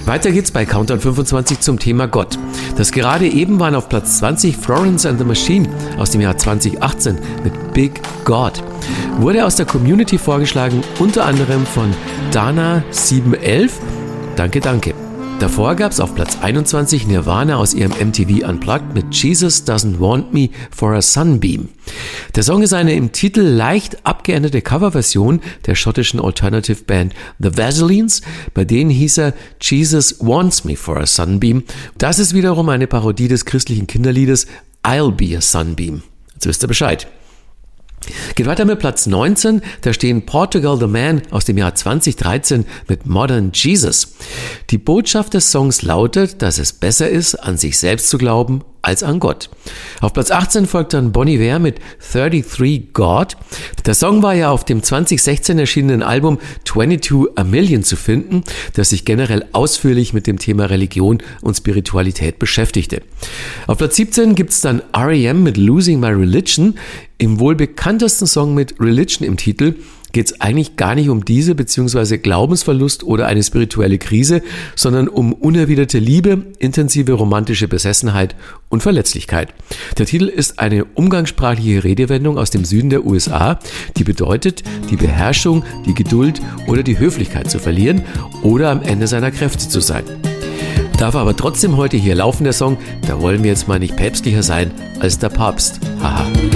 Weiter geht's bei Countdown 25 zum Thema Gott. Das gerade eben waren auf Platz 20 Florence and the Machine aus dem Jahr 2018 mit Big God. Wurde aus der Community vorgeschlagen, unter anderem von Dana711. Danke, danke. Davor gab es auf Platz 21 Nirvana aus ihrem MTV Unplugged mit Jesus Doesn't Want Me for a Sunbeam. Der Song ist eine im Titel leicht abgeänderte Coverversion der schottischen Alternative Band The Vaselines, bei denen hieß er Jesus Wants Me for a Sunbeam. Das ist wiederum eine Parodie des christlichen Kinderliedes I'll Be a Sunbeam. Jetzt wisst ihr Bescheid. Geht weiter mit Platz 19, da stehen Portugal the Man aus dem Jahr 2013 mit Modern Jesus. Die Botschaft des Songs lautet, dass es besser ist, an sich selbst zu glauben, als an Gott. Auf Platz 18 folgt dann Bon Iver mit 33 God. Der Song war ja auf dem 2016 erschienenen Album 22 a Million zu finden, das sich generell ausführlich mit dem Thema Religion und Spiritualität beschäftigte. Auf Platz 17 gibt's dann R.E.M. mit Losing My Religion. Im wohl bekanntesten Song mit Religion im Titel geht es eigentlich gar nicht um diese bzw. Glaubensverlust oder eine spirituelle Krise, sondern um unerwiderte Liebe, intensive romantische Besessenheit und Verletzlichkeit. Der Titel ist eine umgangssprachliche Redewendung aus dem Süden der USA, die bedeutet, die Beherrschung, die Geduld oder die Höflichkeit zu verlieren oder am Ende seiner Kräfte zu sein. Darf aber trotzdem heute hier laufen, der Song, da wollen wir jetzt mal nicht päpstlicher sein als der Papst. Haha.